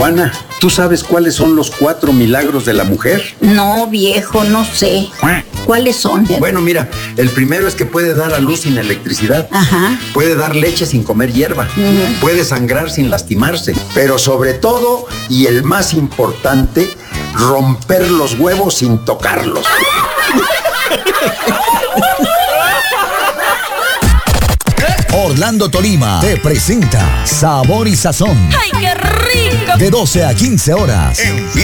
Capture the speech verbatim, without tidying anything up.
Juana, ¿tú sabes cuáles son los cuatro milagros de la mujer? No, viejo, no sé. ¿Cuáles son? Bueno, mira, el primero es que puede dar a luz sin electricidad. Ajá. Puede dar leche sin comer hierba. Uh-huh. Puede sangrar sin lastimarse. Pero sobre todo, y el más importante, romper los huevos sin tocarlos. Orlando Tolima te presenta Sabor y Sazón. ¡Ay, qué rico! De doce a quince horas.